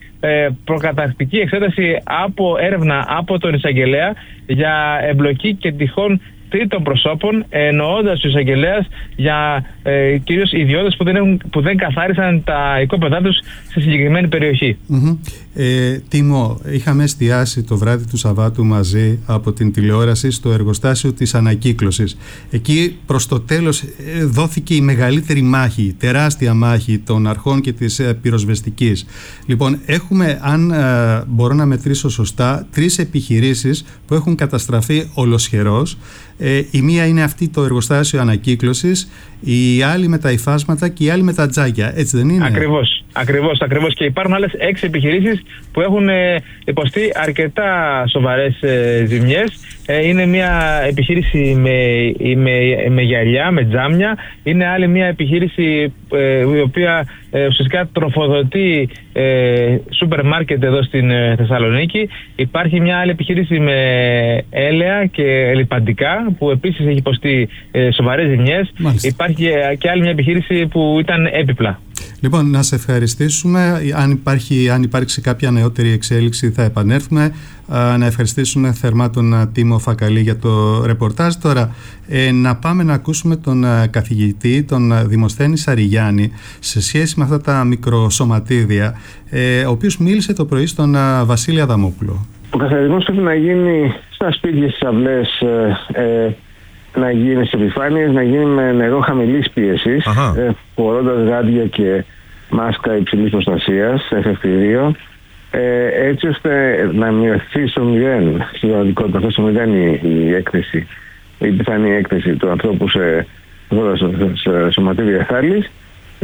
προκαταρκτική εξέταση από έρευνα από τον εισαγγελέα για εμπλοκή και τυχόν τρίτων προσώπων, εννοώντας ο εισαγγελέας για κυρίως ιδιώτες που δεν καθάρισαν τα οικόπεδά τους σε συγκεκριμένη περιοχή. Τίμω, είχαμε εστιάσει το βράδυ του Σαββάτου μαζί από την τηλεόραση στο εργοστάσιο της ανακύκλωσης. Εκεί προς το τέλος δόθηκε η μεγαλύτερη μάχη, τεράστια μάχη των αρχών και της πυροσβεστικής. Λοιπόν, έχουμε, αν μπορώ να μετρήσω σωστά, 3 επιχειρήσεις που έχουν καταστραφεί ολοσχερώς. Η μία είναι αυτή, το εργοστάσιο ανακύκλωσης, η άλλη με τα υφάσματα και η άλλη με τα τζάκια. Έτσι δεν είναι? Ακριβώς. Και υπάρχουν άλλες 6 επιχειρήσεις που έχουν υποστεί αρκετά σοβαρές ζημιές. Είναι μια επιχείρηση με γυαλιά, με τζάμια. Είναι άλλη μια επιχείρηση η οποία ουσιαστικά τροφοδοτεί σούπερ μάρκετ εδώ στην Θεσσαλονίκη. Υπάρχει μια άλλη επιχείρηση με έλαια και λιπαντικά που επίσης έχει υποστεί σοβαρές ζημιές. Υπάρχει και άλλη μια επιχείρηση που ήταν έπιπλα. Λοιπόν, να σε ευχαριστήσουμε. Αν υπάρξει κάποια νεότερη εξέλιξη θα επανέλθουμε. Να ευχαριστήσουμε θερμά τον Τίμο Φακαλή για το ρεπορτάζ. Τώρα, να πάμε να ακούσουμε τον καθηγητή, τον Δημοσθένη Σαριγιάννη, σε σχέση με αυτά τα μικροσωματίδια, ο οποίος μίλησε το πρωί στον Βασίλη Αδαμόπουλο. Ο καθαρισμός πρέπει να γίνει στα σπίτια, στις αυλές, να γίνει σε επιφάνειες, να γίνει με νερό χαμηλής πίεσης, φορώντας γάντια και μάσκα υψηλής προστασίας, FFP2, έτσι ώστε να μειωθεί στο 0, στην πραγματικότητα, στο 0 η πιθανή έκθεση του ανθρώπου σε σωματίδια θάλης.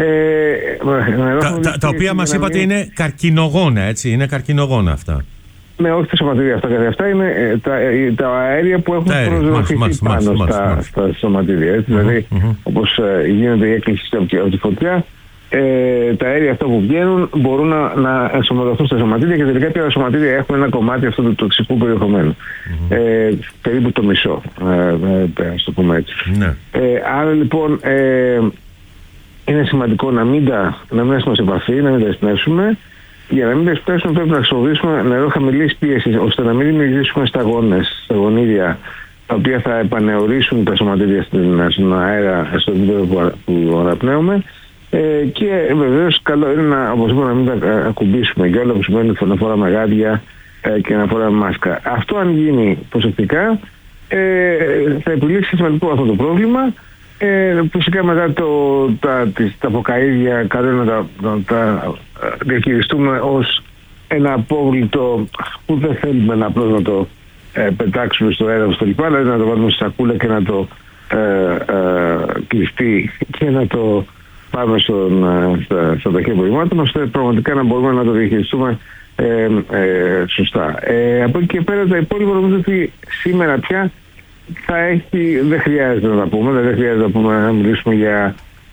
Τα οποία μας είπατε είναι καρκινογόνα, έτσι, είναι καρκινογόνα αυτά. Ναι, όχι τα σωματίδια αυτά, καθ' αυτά είναι τα αέρια που έχουν προσδοκηθεί πάνω στα σωματίδια. Δηλαδή, όπως γίνεται η έκκληση από τη φωτιά, τα αέρια αυτά που βγαίνουν μπορούν να ενσωματωθούν στα σωματίδια και τελικά τα σωματίδια έχουν ένα κομμάτι αυτού του τοξικού περιεχομένου. Περίπου το μισό, ας το πούμε έτσι. Άρα λοιπόν είναι σημαντικό να μην έρθουμε σε επαφή, να μην τα εισπνεύσουμε. Για να μην τα εισπνεύσουμε πρέπει να χρησιμοποιήσουμε νερό χαμηλής πίεσης, ώστε να μην δημιουργήσουμε σταγόνες, σταγονίδια, τα οποία θα επανεωρήσουν τα σωματίδια στον αέρα, στο επίπεδο που αναπνέουμε. Και βεβαίως καλό είναι να μην τα ακουμπήσουμε και όλα που σημαίνει να φοράμε γάντια και να φοράμε μάσκα. Αυτό αν γίνει προσεκτικά θα επιλύσει σημαντικό αυτό το πρόβλημα. Φυσικά μετά τα αποκαΐδια καλό είναι να τα διαχειριστούμε ως ένα απόβλητο που δεν θέλουμε απλώς να το πετάξουμε στο έδαφος κλπ. Δηλαδή να το βάλουμε στη σακούλα και να το κλειστεί και να το πάμε στα ταχεία απορριμμάτων, ώστε πραγματικά να μπορούμε να το διαχειριστούμε σωστά. Από εκεί και πέρα τα υπόλοιπα νομίζω ότι σήμερα πια δεν χρειάζεται να τα πούμε, δεν χρειάζεται να μιλήσουμε για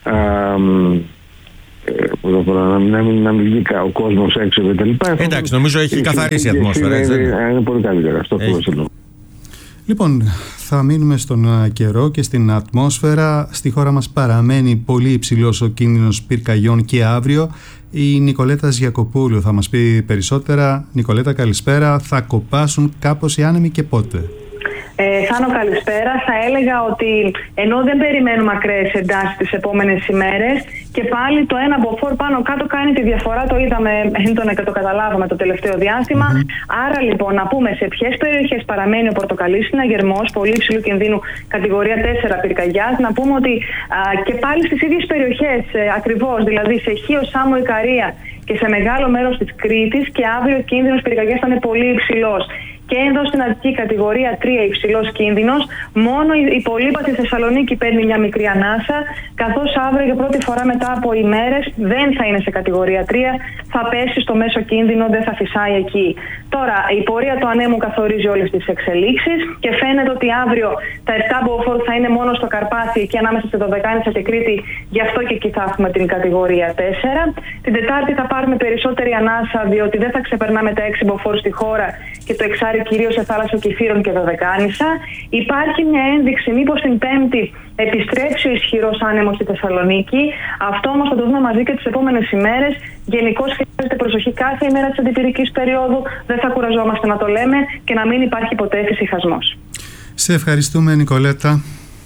να μην βγει ο κόσμος έξω και τα λοιπά. Εντάξει, νομίζω έχει καθαρίσει η ατμόσφαιρα. Είναι πολύ καλύτερα αυτό που θέλω. Λοιπόν, θα μείνουμε στον καιρό και στην ατμόσφαιρα. Στη χώρα μας παραμένει πολύ υψηλός ο κίνδυνος πυρκαγιών και αύριο. Η Νικολέτα Γιακοπούλου θα μας πει περισσότερα. Νικολέτα, καλησπέρα. Θα κοπάσουν κάπως οι άνεμοι και πότε? Θάνο, καλησπέρα. Θα έλεγα ότι ενώ δεν περιμένουμε ακραίες εντάσεις τις επόμενες ημέρες, και πάλι το ένα μποφόρ πάνω κάτω κάνει τη διαφορά. Το είδαμε έντονα και το καταλάβαμε το τελευταίο διάστημα. Άρα λοιπόν να πούμε σε ποιες περιοχές παραμένει ο πορτοκαλής συναγερμός, πολύ υψηλού κινδύνου, κατηγορία 4 πυρκαγιάς. Να πούμε ότι και πάλι στις ίδιες περιοχές ακριβώς, δηλαδή σε Χίο, Σάμο, Ικαρία και σε μεγάλο μέρος της Κρήτης, και αύριο ο κίνδυνος πυρκαγιάς θα είναι πολύ υψηλός. Και εδώ στην Αττική κατηγορία 3 υψηλός κίνδυνος. Μόνο η Πολύπαθη Θεσσαλονίκη παίρνει μια μικρή ανάσα, καθώς αύριο για πρώτη φορά μετά από ημέρες δεν θα είναι σε κατηγορία 3, θα πέσει στο μέσο κίνδυνο, δεν θα φυσάει εκεί. Τώρα, η πορεία του ανέμου καθορίζει όλες τις εξελίξεις και φαίνεται ότι αύριο τα 7 μποφόρ θα είναι μόνο στο Καρπάθι και ανάμεσα στη Δωδεκάνησα και Κρήτη, γι' αυτό και εκεί θα έχουμε την κατηγορία 4. Την Τετάρτη θα πάρουμε περισσότερη ανάσα, διότι δεν θα ξεπερνάμε τα 6 μποφόρ στη χώρα και το εξάρι κυρίως σε θάλασσα Κηφείρων και Δωδεκάνησα. Υπάρχει μια ένδειξη μήπως την Πέμπτη επιστρέψει ο ισχυρός άνεμος στη Θεσσαλονίκη. Αυτό όμως θα το δούμε μαζί και τις επόμενες ημέρες. Γενικώς χρειάζεται προσοχή κάθε ημέρα της αντιπυρικής περίοδου. Δεν θα κουραζόμαστε να το λέμε και να μην υπάρχει ποτέ εφησυχασμός. Σε ευχαριστούμε, Νικολέτα.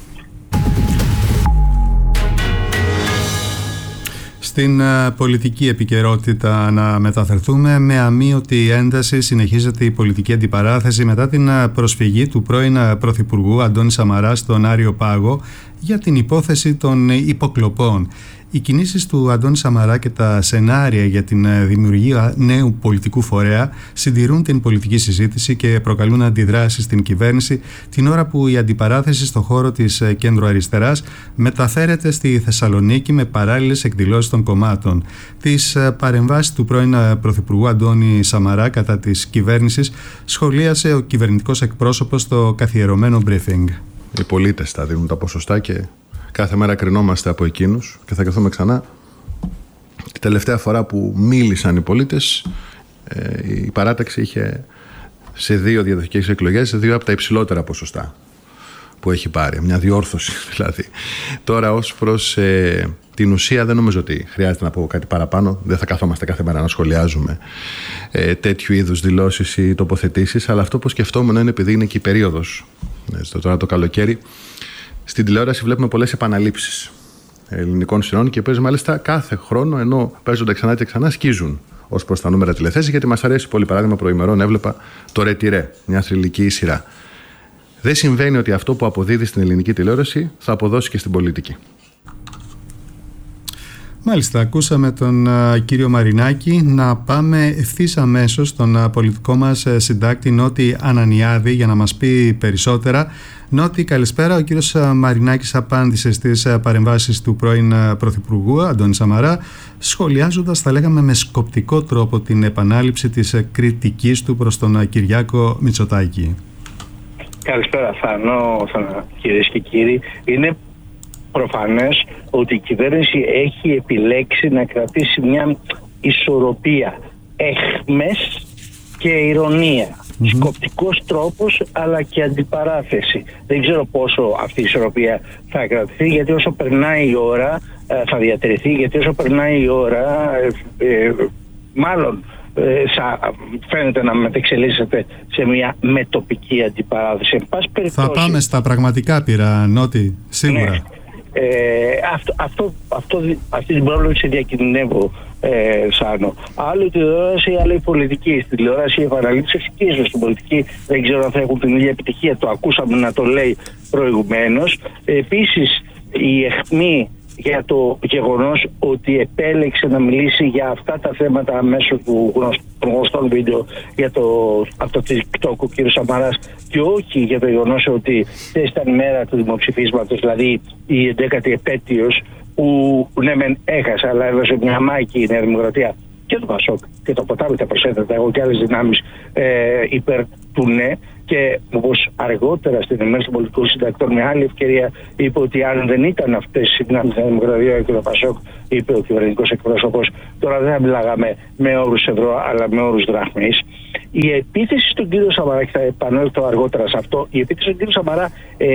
Στην πολιτική επικαιρότητα να μεταφερθούμε. Με αμείωτη ένταση συνεχίζεται η πολιτική αντιπαράθεση μετά την προσφυγή του πρώην Πρωθυπουργού Αντώνη Σαμαρά στον Άριο Πάγο για την υπόθεση των υποκλοπών. Οι κινήσεις του Αντώνη Σαμαρά και τα σενάρια για την δημιουργία νέου πολιτικού φορέα συντηρούν την πολιτική συζήτηση και προκαλούν αντιδράσεις στην κυβέρνηση την ώρα που η αντιπαράθεση στο χώρο της κέντρο-αριστεράς μεταφέρεται στη Θεσσαλονίκη με παράλληλες εκδηλώσεις των κομμάτων. Τις παρεμβάσεις του πρώην Πρωθυπουργού Αντώνη Σαμαρά κατά της κυβέρνησης σχολίασε ο κυβερνητικός εκπρόσωπος στο καθιερωμένο briefing. Οι πολίτες θα δίνουν τα ποσοστά και κάθε μέρα κρινόμαστε από εκείνους και θα καθόμαι ξανά. Τη τελευταία φορά που μίλησαν οι πολίτες, η παράταξη είχε σε 2 διαδοχικές εκλογές 2 από τα υψηλότερα ποσοστά που έχει πάρει. Μια διόρθωση δηλαδή. Τώρα ως προς την ουσία δεν νομίζω ότι χρειάζεται να πω κάτι παραπάνω. Δεν θα καθόμαστε κάθε μέρα να σχολιάζουμε τέτοιου είδους δηλώσεις ή τοποθετήσεις, αλλά αυτό που σκεφτόμουν είναι επειδή είναι και η περίοδος. Τώρα το καλοκαίρι στην τηλεόραση βλέπουμε πολλές επαναλήψεις ελληνικών σειρών και παίζει μάλιστα κάθε χρόνο, ενώ παίζονται ξανά και ξανά, σκίζουν ως προς τα νούμερα τηλεθέσεις, γιατί μας αρέσει πολύ. Παράδειγμα, προημερών έβλεπα το Ρετυρέ, μια θρυλική σειρά. Δεν συμβαίνει ότι αυτό που αποδίδει στην ελληνική τηλεόραση θα αποδώσει και στην πολιτική. Μάλιστα, ακούσαμε τον κύριο Μαρινάκη. Να πάμε ευθύς αμέσως στον πολιτικό μας συντάκτη Νότι Ανανιάδη για να μας πει περισσότερα. Νότι, καλησπέρα. Ο κύριος Μαρινάκης απάντησε στις παρεμβάσεις του πρώην Πρωθυπουργού Αντώνη Σαμαρά, σχολιάζοντας, θα λέγαμε, με σκοπτικό τρόπο την επανάληψη της κριτικής του προς τον Κυριάκο Μητσοτάκη. Καλησπέρα, Θάνο, κυρίες και κύριοι. Είναι προφανές ότι η κυβέρνηση έχει επιλέξει να κρατήσει μια ισορροπία εχμές και ηρωνία. Σκοπτικός τρόπος αλλά και αντιπαράθεση. Δεν ξέρω πόσο αυτή η ισορροπία θα κρατηθεί, γιατί όσο περνάει η ώρα θα διατηρηθεί, γιατί όσο περνάει η ώρα μάλλον φαίνεται να μετεξελίσσεται σε μια μετοπική αντιπαράθεση. Θα πάμε στα πραγματικά πειρά, Νότι, σίγουρα. Ναι. Αυτή την πρόβλεψη διακινδυνεύω, Σάνο. Άλλο η τηλεόραση, άλλο η πολιτική. Στην τηλεόραση οι επαναλήψεις εξοικίζουν, στην πολιτική δεν ξέρω αν θα έχουν την ίδια επιτυχία. Το ακούσαμε να το λέει προηγουμένως. Επίσης, η αιχμή για το γεγονός ότι επέλεξε να μιλήσει για αυτά τα θέματα μέσω του γνωστών βίντεο από το TikTok ο κ. Σαμαράς, και όχι για το γεγονός ότι ήταν η μέρα του δημοψηφίσματος, δηλαδή η 11η επέτειος, που ναι μεν έχασε, αλλά έδωσε μια μάχη η Νέα Δημοκρατία και το Πασόκ και το Ποτάμι, τα προσέθετα εγώ και άλλες δυνάμεις υπέρ του ναι. Και όπως αργότερα στην ημέρα των πολιτικών συντακτών με άλλη ευκαιρία είπε ότι αν δεν ήταν αυτές οι δυνάμεις της Δημοκρατίας και το Πασόκ, είπε ο κυβερνητικός εκπρόσωπος, τώρα δεν θα μιλάγαμε με όρους ευρώ αλλά με όρους δραχμής. Η επίθεση στον κύριο Σαμαρά, και θα επανέλθω αργότερα σε αυτό, η επίθεση στον κύριο Σαμαρά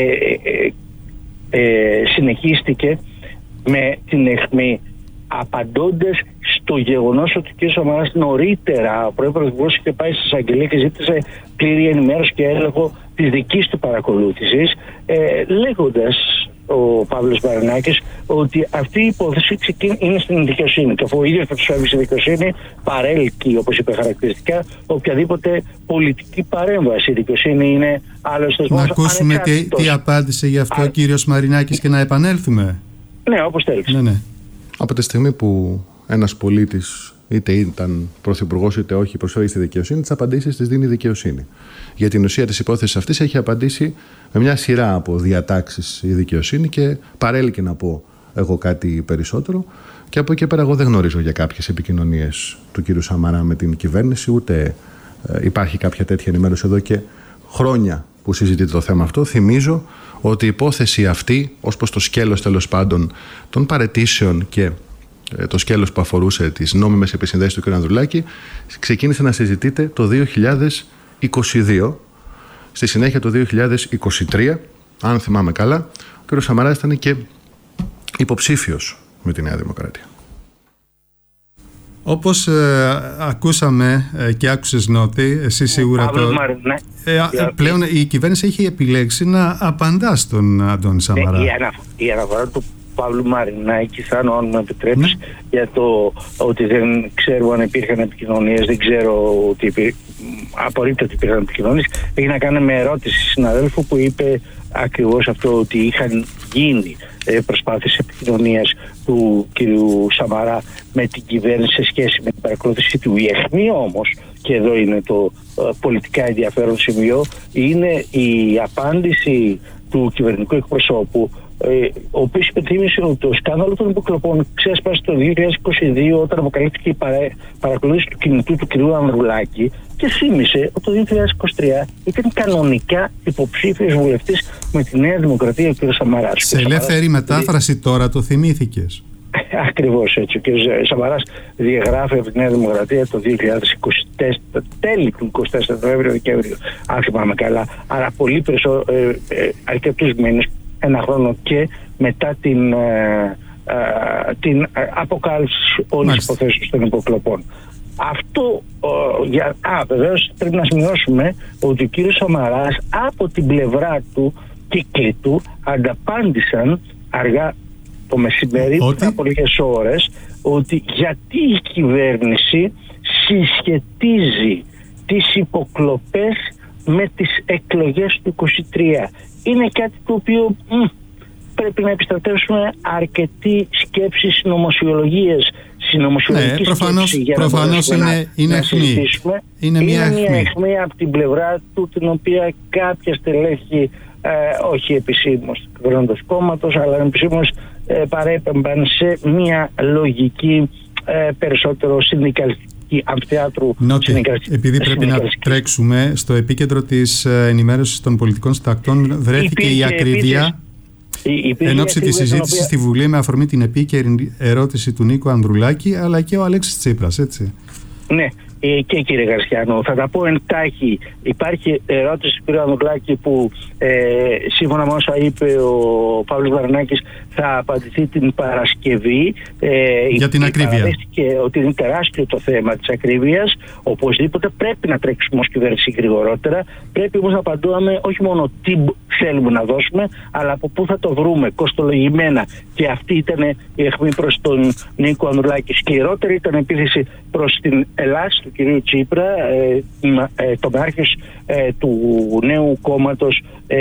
συνεχίστηκε με την αιχμή, απαντώντας στο γεγονός ότι ο κ. Σαμαράς νωρίτερα, ο πρώην Πρωθυπουργός, είχε πάει στην εισαγγελία και ζήτησε πλήρη ενημέρωση και έλεγχο της δικής του παρακολούθησης, λέγοντας ο Παύλος Μαρινάκης ότι αυτή η υπόθεση είναι στην δικαιοσύνη. Και αφού ο ίδιος προσφέρει στη δικαιοσύνη, παρέλκει, όπως είπε χαρακτηριστικά, οποιαδήποτε πολιτική παρέμβαση. Η δικαιοσύνη είναι άλλος θεσμός. Να ακούσουμε τι απάντησε γι' αυτό ο κύριος Μαρινάκης και να επανέλθουμε. Ναι, όπως θέλεις. Ναι. Από τη στιγμή που ένας πολίτης, είτε ήταν πρωθυπουργός είτε όχι, προσφέρει στη δικαιοσύνη, τις απαντήσεις τις δίνει η δικαιοσύνη. Για την ουσία της υπόθεσης αυτής έχει απαντήσει με μια σειρά από διατάξεις η δικαιοσύνη και παρέλκει να πω εγώ κάτι περισσότερο. Και από εκεί πέρα εγώ δεν γνωρίζω για κάποιες επικοινωνίες του κ. Σαμαρά με την κυβέρνηση, ούτε υπάρχει κάποια τέτοια ενημέρωση εδώ και χρόνια που συζητείται το θέμα αυτό. Θυμίζω ότι η υπόθεση αυτή, ως προς το σκέλος τέλος πάντων των παραιτήσεων και το σκέλος που αφορούσε τις νόμιμες επισυνδέσεις του κ. Ανδρουλάκη, ξεκίνησε να συζητείται το 2022. Στη συνέχεια το 2023, αν θυμάμαι καλά, ο κ. Σαμαράς ήταν και υποψήφιος με τη Νέα Δημοκρατία. Όπως ακούσαμε και άκουσες, Νότι, εσύ σίγουρα πλέον η κυβέρνηση έχει επιλέξει να απαντά στον Αντώνη Σαμαρά. Η αναφορά του Παύλου Μαρινάκη, Θάνο, αν μου επιτρέπεις, για το ότι δεν ξέρω αν υπήρχαν επικοινωνίες, δεν ξέρω ότι απορρίπτω ότι υπήρχαν επικοινωνίες, έχει να κάνει με ερώτηση συναδέλφου που είπε ακριβώς αυτό, ότι είχαν γίνει προσπάθειες επικοινωνίας του κ. Σαμαρά με την κυβέρνηση σε σχέση με την παρακολούθηση του. Η αιχμή όμως, και εδώ είναι το πολιτικά ενδιαφέρον σημείο, είναι η απάντηση του κυβερνητικού εκπροσώπου, ο οποίος υπενθύμησε ότι το σκάνδαλο των υποκλοπών ξέσπασε το 2022 όταν αποκαλύφθηκε η παρακολούθηση του κινητού του κ. Ανδρουλάκη, και θύμισε ότι το 2023 ήταν κανονικά υποψήφιος βουλευτής με τη Νέα Δημοκρατία ο κ. Σαμαράς. Σε ελεύθερη μετάφραση τώρα το θυμήθηκες. Ακριβώς έτσι. Ο κ. Σαμαράς διαγράφει από τη Νέα Δημοκρατία το 2024, τέλη του 24, Νοέμβριο-Δεκέμβριο, αν θυμάμαι καλά. Άρα πολύ αρκετούς μήνες, ένα χρόνο και μετά την αποκάλυψη όλης της υποθέσεως των υποκλοπών. Αυτό βεβαίως πρέπει να σημειώσουμε ότι ο κύριος Σαμαράς από την πλευρά του κύκλη του ανταπάντησαν αργά το μεσημέρι, πριν από λίγες ώρες, ότι γιατί η κυβέρνηση συσχετίζει τις υποκλοπές με τις εκλογές του 2023. Είναι κάτι το οποίο πρέπει να επιστρατεύσουμε αρκετή σκέψη, συνωμοσιολογίες, συνωμοσιολογική σκέψη για προφανώς είναι αιχμή. Είναι μια αιχμή από την πλευρά του, την οποία κάποια στελέχη, όχι επισήμως του κυβερνώντος κόμματος, αλλά επισήμως παρέπεμπαν σε μια λογική περισσότερο συνδικαλιστική, αμφιθεάτρου. Επειδή πρέπει να τρέξουμε, στο επίκεντρο της ενημέρωσης των πολιτικών συντακτών βρέθηκε η ακρίβεια εν ώψη της συζήτησης στη Βουλή με αφορμή την επίκαιρη ερώτηση του Νίκου Ανδρουλάκη, αλλά και ο Αλέξης Τσίπρας, έτσι. Ναι. Και κύριε Γαρσιάνο, θα τα πω εντάχει. Υπάρχει ερώτηση του κ. Ανδρουλάκη που σύμφωνα με όσα είπε ο Παύλος Μαρινάκης θα απαντηθεί την Παρασκευή. Για την ακρίβεια. Και ότι είναι τεράστιο το θέμα της ακρίβειας. Οπωσδήποτε πρέπει να τρέξουμε ως κυβέρνηση γρηγορότερα. Πρέπει όμως να απαντούμε όχι μόνο τι θέλουμε να δώσουμε, αλλά από πού θα το βρούμε κοστολογημένα. Και αυτή ήταν η αιχμή προς τον Νίκο Ανδρουλάκη. Σκληρότερη ήταν η επίθεση προς την Ελλάδα του κυρίου Τσίπρα, το μάρχης του νέου κόμματος.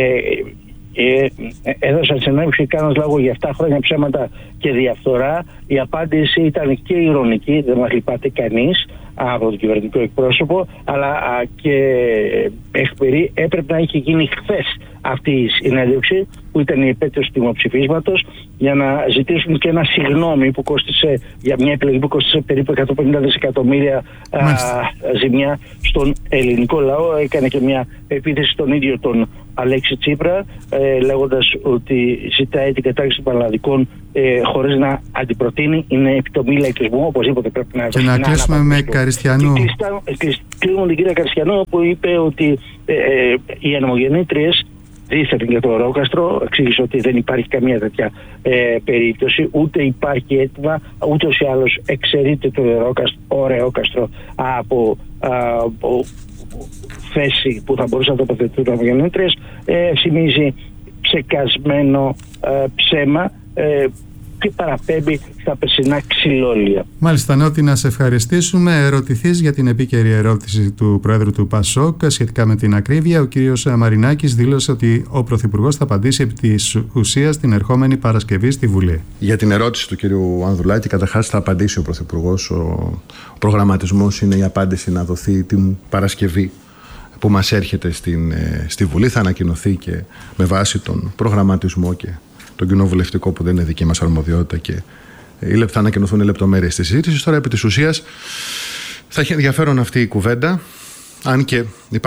Έδωσαν συνέντευξη κάνοντας λόγο για 7 χρόνια ψέματα και διαφθορά. Η απάντηση ήταν και ηρωνική, δεν μας λυπάται κανείς από τον κυβερνητικό εκπρόσωπο, αλλά και εχπερί. Έπρεπε να είχε γίνει χθες αυτή η συνέντευξη που ήταν η επέτειος του δημοψηφίσματος, για να ζητήσουν και ένα συγγνώμη που κόστισε, για μια επιλογή που κόστισε περίπου 150 δισεκατομμύρια ζημιά στον ελληνικό λαό. Έκανε και μια επίθεση στον ίδιο τον Αλέξη Τσίπρα, λέγοντας ότι ζητάει την κατάργηση των πανελλαδικών χωρίς να αντιπροτείνει. Είναι επιτομή λαϊκισμού, οπωσδήποτε πρέπει να... Και να κλείσουμε με Καριστιανού. Κλείνουμε την κυρία Καριστιανού, που είπε ότι οι ανεμογεννήτριες δίθεν για το ορόκαστρο, εξήγησε ότι δεν υπάρχει καμία τέτοια περίπτωση, ούτε υπάρχει έτοιμα, ούτως ή άλλως εξαιρείται το ορόκαστρο από θέση που θα μπορούσαν να τοποθετηθούν ανεμογεννήτριες. Θυμίζει ψεκασμένο ψέμα και παραπέμπει στα περσινά ξυλόλια. Μάλιστα, Νότι, να σε ευχαριστήσουμε. Ερωτηθείς για την επίκαιρη ερώτηση του Πρόεδρου του ΠΑΣΟΚ σχετικά με την ακρίβεια. Ο κύριος Μαρινάκης δήλωσε ότι ο Πρωθυπουργός θα απαντήσει επί της ουσίας την ερχόμενη Παρασκευή στη Βουλή. Για την ερώτηση του κύριου Ανδρουλάκη, καταρχάς θα απαντήσει ο Πρωθυπουργός. Ο προγραμματισμός είναι η απάντηση να δοθεί την Παρασκευή που μας έρχεται στη Βουλή. Θα ανακοινωθεί και με βάση τον προγραμματισμό και τον κοινοβουλευτικό, που δεν είναι δική μας αρμοδιότητα, και θα ανακοινωθούν οι λεπτομέρειες της συζήτησης. Τώρα, επί της ουσίας, θα έχει ενδιαφέρον αυτή η κουβέντα, αν και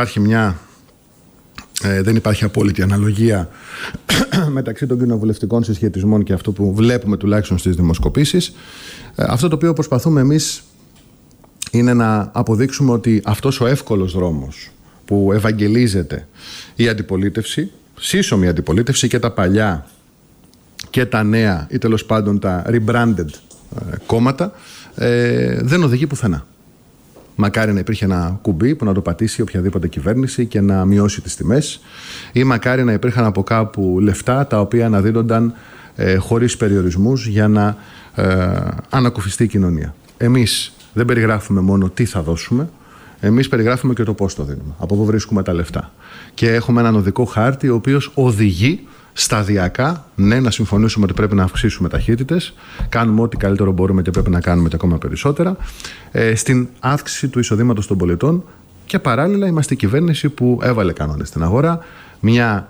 δεν υπάρχει απόλυτη αναλογία μεταξύ των κοινοβουλευτικών συσχετισμών και αυτό που βλέπουμε τουλάχιστον στις δημοσκοπήσεις. Αυτό το οποίο προσπαθούμε εμείς είναι να αποδείξουμε ότι αυτός ο εύκολος δρόμος που ευαγγελίζεται η αντιπολίτευση, σύσσωμη αντιπολίτευση, και τα παλιά και τα νέα, ή τέλος πάντων τα rebranded κόμματα, δεν οδηγεί πουθενά. Μακάρι να υπήρχε ένα κουμπί που να το πατήσει οποιαδήποτε κυβέρνηση και να μειώσει τις τιμές, ή μακάρι να υπήρχαν από κάπου λεφτά τα οποία να δίνονταν χωρίς περιορισμούς για να ανακουφιστεί η κοινωνία. Εμείς δεν περιγράφουμε μόνο τι θα δώσουμε, εμείς περιγράφουμε και το πώς το δίνουμε, από πού βρίσκουμε τα λεφτά. Και έχουμε έναν οδικό χάρτη ο οποίος οδηγεί σταδιακά, ναι, να συμφωνήσουμε ότι πρέπει να αυξήσουμε ταχύτητες, κάνουμε ό,τι καλύτερο μπορούμε και πρέπει να κάνουμε και ακόμα περισσότερα, στην αύξηση του εισοδήματος των πολιτών, και παράλληλα είμαστε η κυβέρνηση που έβαλε κανόνες στην αγορά, μια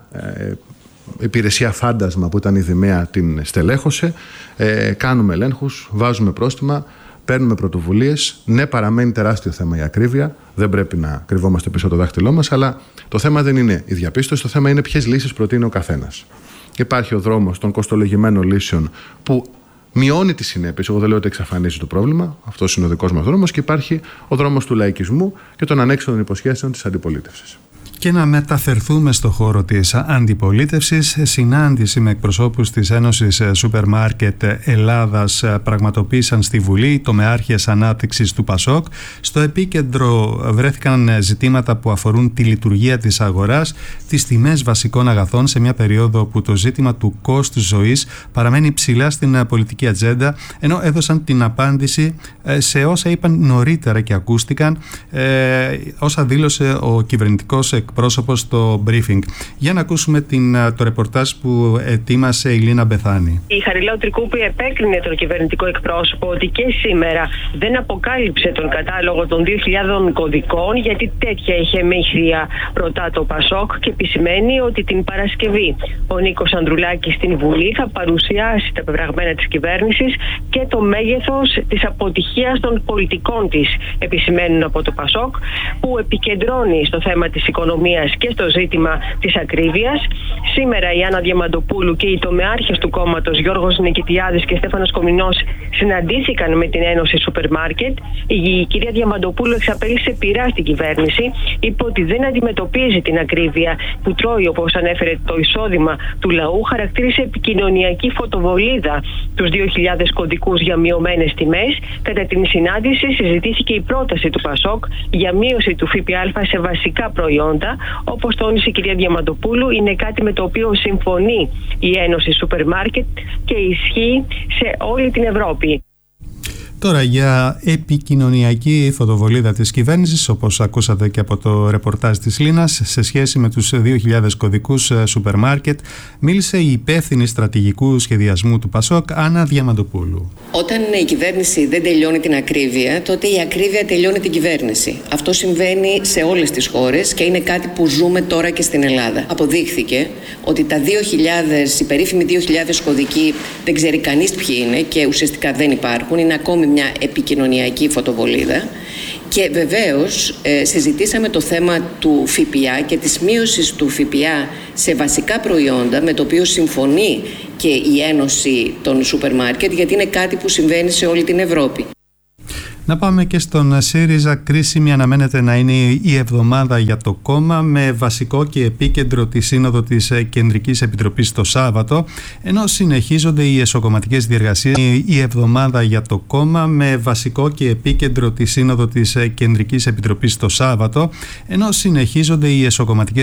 υπηρεσία φάντασμα που ήταν η Δημαία την στελέχωσε, κάνουμε ελέγχους, βάζουμε πρόστιμα, παίρνουμε πρωτοβουλίες. Ναι, παραμένει τεράστιο θέμα η ακρίβεια, δεν πρέπει να κρυβόμαστε πίσω το δάχτυλό μας, αλλά το θέμα δεν είναι η διαπίστωση, το θέμα είναι ποιες λύσεις προτείνει ο καθένας. Υπάρχει ο δρόμος των κοστολογημένων λύσεων που μειώνει τις συνέπειες, εγώ δεν λέω ότι εξαφανίζει το πρόβλημα, αυτός είναι ο δικός μας δρόμος, και υπάρχει ο δρόμος του λαϊκισμού και των ανέξοδων υποσχέσεων της αντιπολίτευσης. Και να μεταφερθούμε στο χώρο της αντιπολίτευσης. Συνάντηση με εκπροσώπους της Ένωσης Σούπερ Μάρκετ Ελλάδας πραγματοποίησαν στη Βουλή οι τομεάρχες ανάπτυξης του ΠΑΣΟΚ. Στο επίκεντρο βρέθηκαν ζητήματα που αφορούν τη λειτουργία της αγοράς, τις τιμές βασικών αγαθών σε μια περίοδο που το ζήτημα του κόστους ζωής παραμένει ψηλά στην πολιτική ατζέντα, ενώ έδωσαν την απάντηση σε όσα είπαν νωρίτερα και ακούστηκαν, όσα δήλωσε ο κυβερνητικός εκπρόσωπος στο briefing. Για να ακούσουμε το ρεπορτάζ που ετοίμασε η Λίνα Μπεθάνη. Η Χαριλάου Τρικούπη επέκρινε τον κυβερνητικό εκπρόσωπο ότι και σήμερα δεν αποκάλυψε τον κατάλογο των 2.000 κωδικών, γιατί τέτοια είχε μύχθια ρωτά το ΠΑΣΟΚ, και επισημαίνει ότι την Παρασκευή ο Νίκος Ανδρουλάκης στην Βουλή θα παρουσιάσει τα πεπραγμένα της κυβέρνησης και το μέγεθος της αποτυχίας των πολιτικών της, επισημαίνουν από το ΠΑΣΟΚ, που επικεντρώνει στο θέμα της οικονομίας και στο ζήτημα της ακρίβειας. Σήμερα η Άννα Διαμαντοπούλου και οι τομεάρχες του κόμματος Γιώργος Νικητιάδης και Στέφανος Κομινός συναντήθηκαν με την Ένωση Σούπερ Μάρκετ. Η κυρία Διαμαντοπούλου εξαπέλυσε πειρά στην κυβέρνηση, είπε ότι δεν αντιμετωπίζει την ακρίβεια που τρώει, όπως ανέφερε, το εισόδημα του λαού. Χαρακτήρισε επικοινωνιακή φωτοβολίδα τους 2.000 κωδικούς για μειωμένες τιμές. Κατά την συνάντηση συζητήθηκε η πρόταση του ΠΑΣΟΚ για μείωση του ΦΠΑ σε βασικά προϊόντα. Όπως τόνισε η κυρία Διαμαντοπούλου, είναι κάτι με το οποίο συμφωνεί η Ένωση Σούπερ Μάρκετ και ισχύει σε όλη την Ευρώπη. Τώρα για επικοινωνιακή φωτοβολίδα της κυβέρνησης, όπως ακούσατε και από το ρεπορτάζ της Λίνας, σε σχέση με τους 2.000 κωδικούς σούπερ μάρκετ, μίλησε η υπεύθυνη στρατηγικού σχεδιασμού του ΠΑΣΟΚ, Άννα Διαμαντοπούλου. Όταν η κυβέρνηση δεν τελειώνει την ακρίβεια, τότε η ακρίβεια τελειώνει την κυβέρνηση. Αυτό συμβαίνει σε όλες τις χώρες και είναι κάτι που ζούμε τώρα και στην Ελλάδα. Αποδείχθηκε ότι τα 2.000, οι περίφημοι 2.000 κωδικοί, δεν ξέρει κανείς ποιοι είναι και ουσιαστικά δεν υπάρχουν, είναι ακόμη μια επικοινωνιακή φωτοβολίδα. Και βεβαίως συζητήσαμε το θέμα του ΦΠΑ και της μείωσης του ΦΠΑ σε βασικά προϊόντα, με το οποίο συμφωνεί και η Ένωση των Σούπερ Μάρκετ, γιατί είναι κάτι που συμβαίνει σε όλη την Ευρώπη. Να πάμε και στον ΣΥΡΙΖΑ. Κρίσιμη αναμένεται να είναι η εβδομάδα για το κόμμα, με βασικό και επίκεντρο τη Σύνοδο της Κεντρικής Επιτροπής το Σάββατο, ενώ συνεχίζονται οι εσωκομματικές διεργασίες. Η εβδομάδα για το κόμμα, με βασικό και επίκεντρο τη Σύνοδο της Κεντρικής Επιτροπής το Σάββατο, ενώ συνεχίζονται οι εσωκομματικές